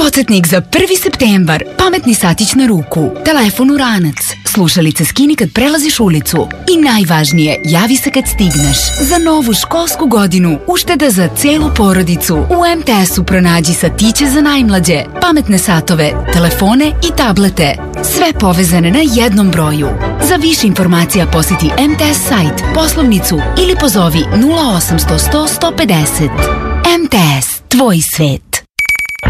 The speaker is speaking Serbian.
Podsjetnik za 1. septembar. Pametni satić na ruku. Telefon u ranac. Slušalice skini kad prelaziš ulicu. I najvažnije, javi se kad stigneš. Za novu školsku godinu ušteda za celu porodicu. U MTS-u pronađi satiće za najmlađe, pametne satove, telefone i tablete. Sve povezane na jednom broju. Za više informacija posjeti MTS sajt, poslovnicu ili pozovi 0800 100 150. MTS, tvoj svet.